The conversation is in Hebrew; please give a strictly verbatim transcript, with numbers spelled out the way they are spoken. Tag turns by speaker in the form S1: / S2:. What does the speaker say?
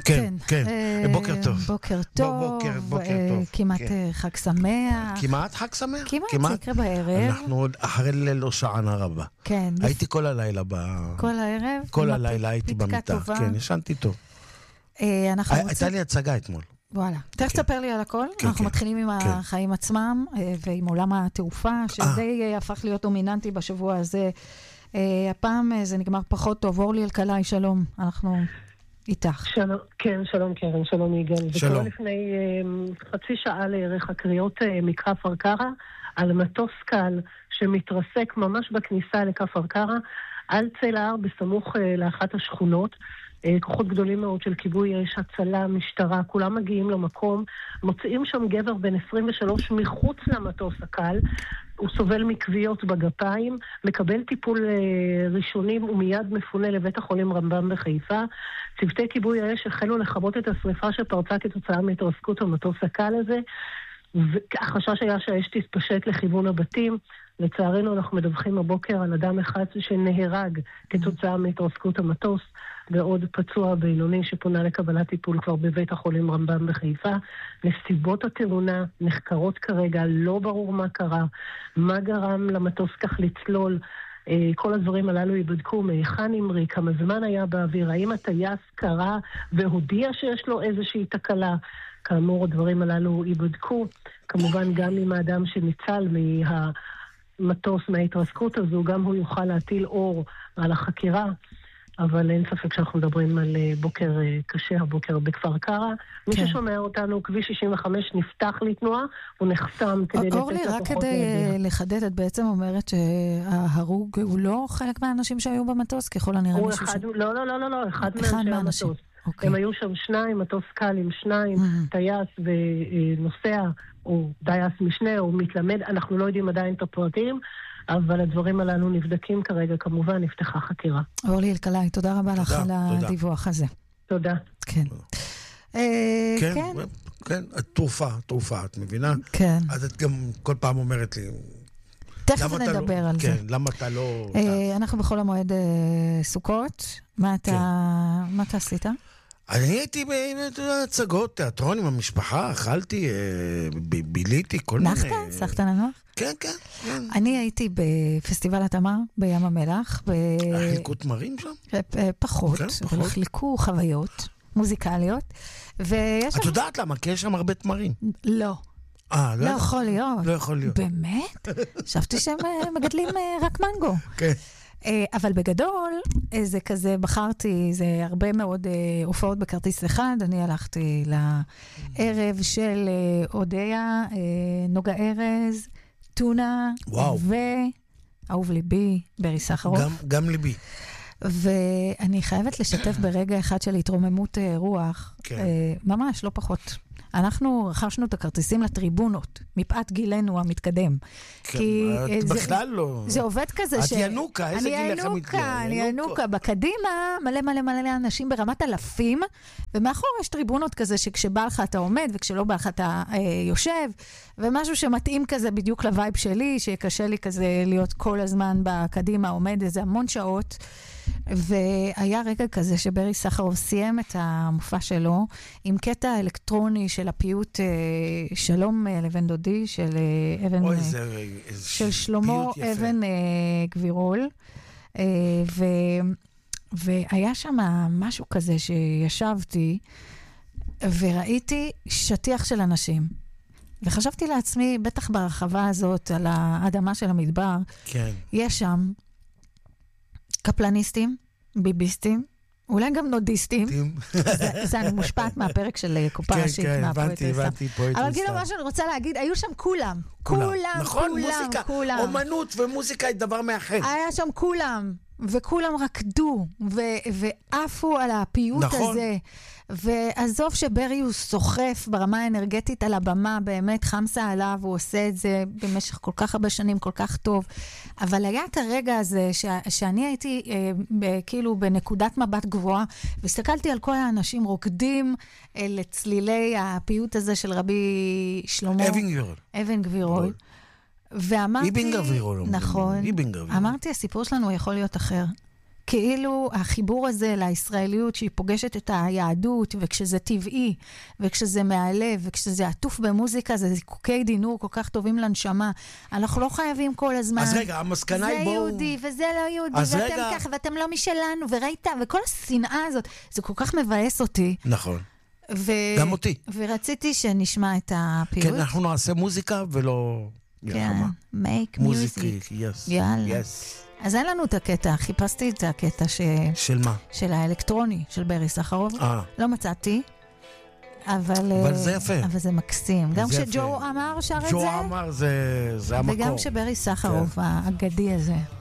S1: כן, כן. בוקר טוב.
S2: בוקר טוב.
S1: בוקר טוב.
S2: כמעט חג שמח.
S1: כמעט חג שמח?
S2: כמעט, זה יקרה בערב.
S1: אנחנו עוד אחרי ליל הושענא רבה.
S2: כן.
S1: הייתי כל הלילה ב...
S2: כל הערב?
S1: כל הלילה הייתי במיטה. כן, ישנתי טוב. הייתה לי הצגה אתמול.
S2: וואלה. תכף תספר לי על הכל. אנחנו מתחילים עם החיים עצמם, ועם עולם התעופה, שזה הפך להיות דומיננטי בשבוע הזה. הפעם זה נגמר פחות טוב. אורלי אלקלעי, שלום. אנחנו איתך.
S3: שלום, כן, שלום קרן, שלום יגאל.
S1: שלום.
S3: וכבר לפני חצי שעה לערך הקריאות מכפר קרא, על מטוס קל שמתרסק ממש בכניסה לכפר קרא, על צל ההר בסמוך לאחת השכונות. כוחות גדולים מאוד של כיבוי אש, הצלה, משטרה, כולם מגיעים למקום, מוצאים שם גבר בן עשרים ושלוש מחוץ למטוס הקל, הוא סובל מכוויות בגפיים, מקבל טיפול ראשונים ומיד מפונה לבית החולים רמב"ם בחיפה. צוותי כיבוי האש החלו לכבות את השריפה שפרצה כתוצאה מהתרסקות המטוס הקל הזה, והחשש היה שהאש תתפשט לכיוון הבתים. לצערנו אנחנו מדווחים הבוקר על אדם אחד שנהרג כתוצאה מהתרסקות המטוס, ועוד פצוע בינוני שפונה לקבלת טיפול כבר בבית החולים רמב"ם בחיפה. נסיבות התאונה נחקרות כרגע, לא ברור מה קרה, מה גרם למטוס כך לצלול. כל הדברים הללו ייבדקו, מהיכן המריא, כמה זמן היה באוויר, האם הטייס קרא והודיע שיש לו איזושהי תקלה. כאמור, הדברים הללו ייבדקו, כמובן גם עם האדם שניצל מהמטוס, מההתרסקות הזו, גם הוא יוכל להטיל אור על החקירה, אבל אין ספק שאנחנו מדברים על בוקר קשה, הבוקר בכפר קרא. מי ששומע אותנו, כביש שישים וחמש נפתח לתנועה, הוא נחסם כדי לתת
S2: אורלי, רק כדי לחדד, את בעצם אומרת שההרוג הוא לא חלק מהאנשים שהיו במטוס, ככל הנראה מישהו ש...
S3: לא, לא, לא, לא, אחד מהאנשים המטוס. הם היו שם שניים, מטוס קל עם שניים, טייס ונוסע, או טייס משנה, או מתלמד, אנחנו לא יודעים עדיין את הפרטים, אבל הדברים הללו נבדקים כרגע, כמובן נפתחה חקירה.
S2: אורלי אלקלעי, תודה רבה לך על הדיווח הזה.
S3: תודה.
S2: כן.
S1: כן, כן, תרופה, תרופה, את מבינה?
S2: כן.
S1: אז את גם כל פעם אומרת לי...
S2: תכף נדבר על זה.
S1: כן, למה אתה לא...
S2: אנחנו בכל המועד סוכות. מה אתה עשית?
S1: אני הייתי בהצגות, תיאטרון עם המשפחה, אכלתי, ביליתי, כל מיני...
S2: נחת? סחת לנוח?
S1: כן, כן.
S2: אני הייתי בפסטיבל התמר, בים המלח.
S1: החליקו תמרים שם?
S2: פחות, אבל החליקו חוויות מוזיקליות.
S1: את יודעת למה? כי יש שם הרבה תמרים.
S2: לא.
S1: אה,
S2: לא יכול להיות.
S1: לא יכול להיות.
S2: באמת? חשבתי שהם מגדלים רק מנגו.
S1: כן.
S2: אבל בגדול, זה כזה, בחרתי, זה הרבה מאוד הופעות בכרטיס אחד. אני הלכתי לערב של אודיה, נוגה ארז, טונה, ואהוב ליבי, ברי סחרוף.
S1: גם ליבי.
S2: ואני חייבת לשתף ברגע אחד של התרוממות רוח, ממש, לא פחות. אנחנו רכשנו את הכרטיסים לטריבונות, מפאת גילנו המתקדם.
S1: כן, את בכלל לא...
S2: זה עובד כזה ש...
S1: את ינוקה, איזה גילך
S2: המתקדם? אני ינוקה, בקדימה מלא מלא מלא אנשים ברמת אלפים, ומאחור יש טריבונות כזה שכשבא לך אתה עומד, וכשלא בא לך אתה אה, יושב, ומשהו שמתאים כזה בדיוק לווייב שלי, שקשה לי כזה להיות כל הזמן בקדימה, עומד איזה המון שעות, והיה רגע כזה שברי סחרוף סיים את המופע שלו עם קטע אלקטרוני של הפיוט שלום לבן דודי של אבן,
S1: אוי, זה,
S2: של שלמה אבן גבירול, ו, והיה שם משהו כזה שישבתי וראיתי שטיח של אנשים, וחשבתי לעצמי, בטח ברחבה הזאת על האדמה של המדבר, כן. יש שם קפלניסטים, ביביסטים, אולי גם נודיסטים. זה אני מושפעת מהפרק של קופה ראשית.
S1: כן, כן, הבנתי, הבנתי, פואטריסטה.
S2: אבל כאילו מה שאני רוצה להגיד, היו שם כולם. כולם,
S1: נכון, מוזיקה, אומנות ומוזיקה היא דבר מאחד.
S2: היה שם כולם, וכולם רקדו, ועפו על הפיוט הזה. ועזוב שברי הוא סוחף ברמה האנרגטית על הבמה, באמת חמסה עליו, הוא עושה את זה במשך כל כך הרבה שנים, כל כך טוב. אבל היה את הרגע הזה ש- שאני הייתי אה, ב- כאילו בנקודת מבט גבוהה, והסתכלתי על כל האנשים רוקדים אה, לצלילי הפיוט הזה של רבי שלמה.
S1: אבן גבירול.
S2: אבן גבירול. ואמרתי...
S1: איבן גבירול.
S2: נכון.
S1: איבן גבירול.
S2: אמרתי, הסיפור שלנו יכול להיות אחר. כאילו החיבור הזה לישראליות שהיא פוגשת את היהדות, וכשזה טבעי, וכשזה מהלב, וכשזה עטוף במוזיקה, זה זיקוקי דינור כל כך טובים לנשמה. אנחנו לא חייבים כל הזמן.
S1: אז רגע, המסקנה היא בואו...
S2: זה יהודי וזה לא יהודי, ואתם רגע... ככה, ואתם לא משלנו, וראית, וכל השנאה הזאת, זה כל כך מבאס אותי.
S1: נכון.
S2: ו...
S1: גם אותי.
S2: ורציתי שנשמע את הפיוט.
S1: כן, אנחנו נעשה מוזיקה ולא...
S2: כן, make music.
S1: מוזיקי, yes.
S2: יאללה.
S1: Yes.
S2: אז אין לנו את הקטע, חיפשתי את הקטע ש...
S1: של מה?
S2: של האלקטרוני, של ברי סחרוב.
S1: אה.
S2: לא מצאתי, אבל...
S1: אבל זה יפה.
S2: אבל זה מקסים. גם כשג'ו אמר שר את זה.
S1: ג'ו אמר זה, זה המקור.
S2: וגם שברי סחרוב, האגדי הזה.